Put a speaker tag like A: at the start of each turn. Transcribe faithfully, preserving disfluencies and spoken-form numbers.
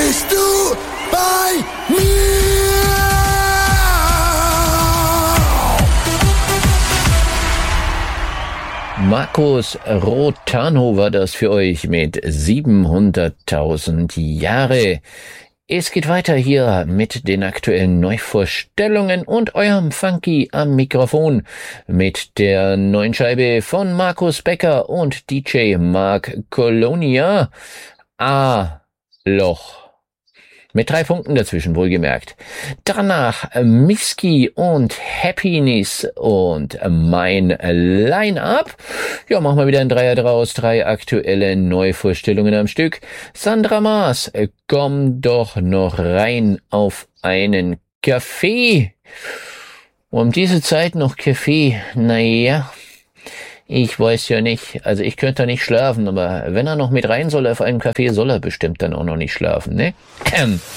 A: bist du bei mir.
B: Markus Rotano war das für euch mit siebenhunderttausend Jahre. Es geht weiter hier mit den aktuellen Neuvorstellungen und eurem Funky am Mikrofon mit der neuen Scheibe von Markus Becker und D J Mark Colonia. A-Loch. Mit drei Punkten dazwischen, wohlgemerkt. Danach Miski und Happiness und mein Line-Up. Ja, machen wir wieder ein Dreier draus. Drei aktuelle Neuvorstellungen am Stück. Sandra Maas, komm doch noch rein auf einen Kaffee. Um diese Zeit noch Kaffee, naja, ich weiß ja nicht, also ich könnte nicht schlafen, aber wenn er noch mit rein soll auf einen Kaffee, soll er bestimmt dann auch noch nicht schlafen, ne? Ähm.